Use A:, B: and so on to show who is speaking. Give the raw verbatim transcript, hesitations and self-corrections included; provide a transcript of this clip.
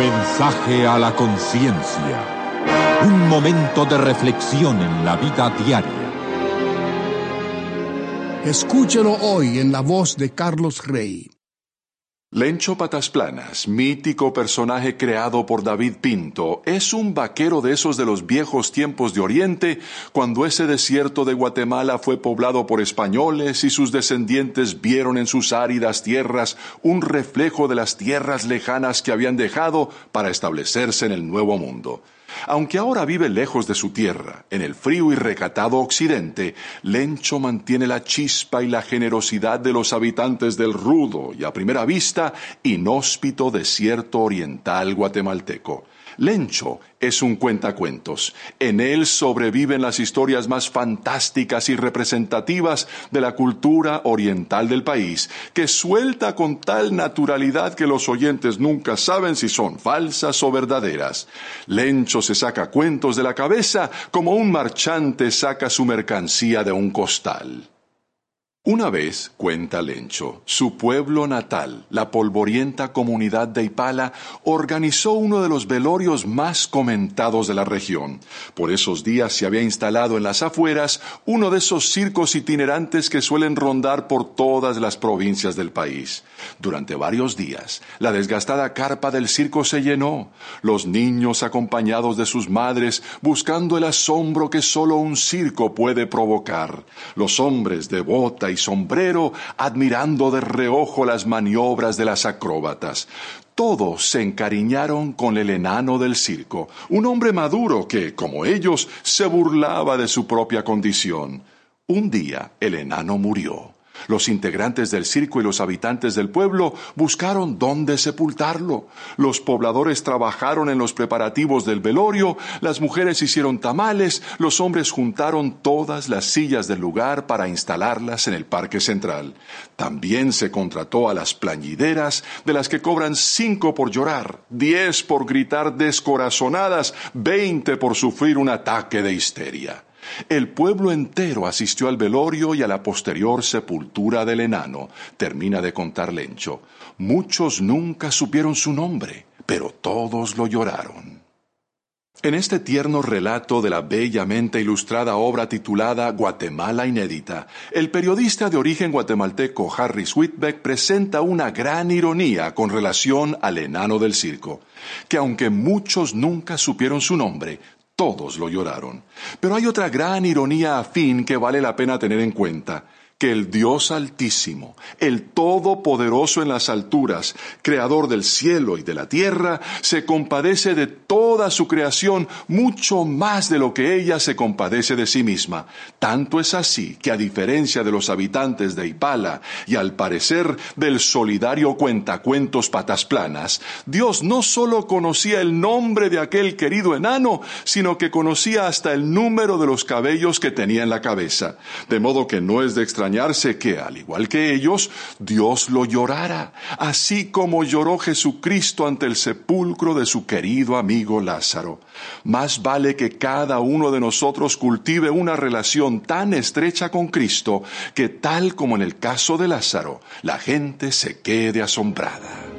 A: Mensaje a la conciencia. Un momento de reflexión en la vida diaria.
B: Escúchelo hoy en la voz de Carlos Rey.
C: Lencho Patas Planas, mítico personaje creado por David Pinto, es un vaquero de esos de los viejos tiempos de Oriente, cuando ese desierto de Guatemala fue poblado por españoles y sus descendientes vieron en sus áridas tierras un reflejo de las tierras lejanas que habían dejado para establecerse en el Nuevo Mundo. Aunque ahora vive lejos de su tierra, en el frío y recatado occidente, Lencho mantiene la chispa y la generosidad de los habitantes del rudo y a primera vista inhóspito desierto oriental guatemalteco. Lencho es un cuentacuentos. En él sobreviven las historias más fantásticas y representativas de la cultura oriental del país, que suelta con tal naturalidad que los oyentes nunca saben si son falsas o verdaderas. Lencho se saca cuentos de la cabeza como un marchante saca su mercancía de un costal. Una vez, cuenta Lencho, su pueblo natal, la polvorienta comunidad de Ipala, organizó uno de los velorios más comentados de la región. Por esos días se había instalado en las afueras uno de esos circos itinerantes que suelen rondar por todas las provincias del país. Durante varios días, la desgastada carpa del circo se llenó, los niños acompañados de sus madres buscando el asombro que solo un circo puede provocar, los hombres de bota y sombrero admirando de reojo las maniobras de las acróbatas. Todos se encariñaron con el enano del circo, un hombre maduro que, como ellos, se burlaba de su propia condición. Un día el enano murió. Los integrantes del circo y los habitantes del pueblo buscaron dónde sepultarlo. Los pobladores trabajaron en los preparativos del velorio, las mujeres hicieron tamales, los hombres juntaron todas las sillas del lugar para instalarlas en el parque central. También se contrató a las plañideras, de las que cobran cinco por llorar, diez por gritar descorazonadas, veinte por sufrir un ataque de histeria. El pueblo entero asistió al velorio y a la posterior sepultura del enano, termina de contar Lencho. Muchos nunca supieron su nombre, pero todos lo lloraron. En este tierno relato de la bellamente ilustrada obra titulada Guatemala Inédita, el periodista de origen guatemalteco Harry Sweetbeck presenta una gran ironía con relación al enano del circo, que aunque muchos nunca supieron su nombre, todos lo lloraron. Pero hay otra gran ironía afín que vale la pena tener en cuenta, que el Dios Altísimo, el Todopoderoso en las alturas, Creador del cielo y de la tierra, se compadece de toda su creación mucho más de lo que ella se compadece de sí misma. Tanto es así que, a diferencia de los habitantes de Ipala y al parecer del solidario cuentacuentos Patas Planas, Dios no solo conocía el nombre de aquel querido enano, sino que conocía hasta el número de los cabellos que tenía en la cabeza. De modo que no es de extrañar que, al igual que ellos, Dios lo llorara, así como lloró Jesucristo ante el sepulcro de su querido amigo Lázaro. Más vale que cada uno de nosotros cultive una relación tan estrecha con Cristo que, tal como en el caso de Lázaro, la gente se quede asombrada.